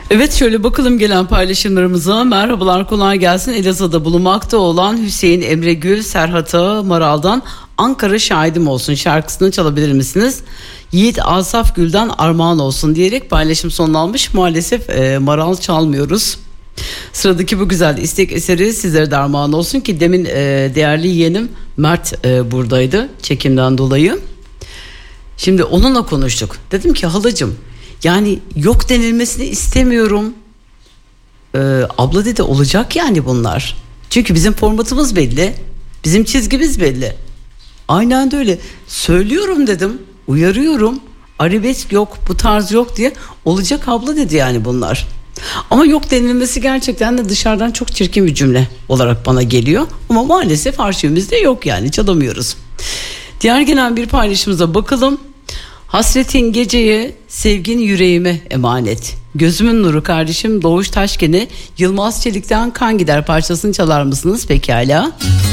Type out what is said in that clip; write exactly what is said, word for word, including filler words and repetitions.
Evet, şöyle bakalım gelen paylaşımlarımıza. Merhabalar, kolay gelsin. Elazığ'da bulunmakta olan Hüseyin Emre Gül, Serhat'a Maral'dan Ankara şahidim olsun şarkısını çalabilir misiniz? Yiğit Asaf Gül'den armağan olsun diyerek paylaşım sonlanmış. Maalesef e, Maral çalmıyoruz. Sıradaki bu güzel istek eseri sizlere de armağan olsun ki demin e, değerli yeğenim Mert e, buradaydı çekimden dolayı. Şimdi onunla konuştuk. Dedim ki halacığım, yani yok denilmesini istemiyorum. Ee, abla dedi, olacak yani bunlar. Çünkü bizim formatımız belli. Bizim çizgimiz belli. Aynen de öyle. Söylüyorum dedim. Uyarıyorum. Arabesk yok, bu tarz yok diye. Olacak abla dedi yani bunlar. Ama yok denilmesi gerçekten de dışarıdan çok çirkin bir cümle olarak bana geliyor. Ama maalesef arşivimizde yok, yani çalamıyoruz. Diğer gelen bir paylaşımıza bakalım. Hasretin geceye, sevgin yüreğime emanet. Gözümün nuru kardeşim Doğuş Taşken'e Yılmaz Çelik'ten Kan Gider parçasını çalar mısınız pekala?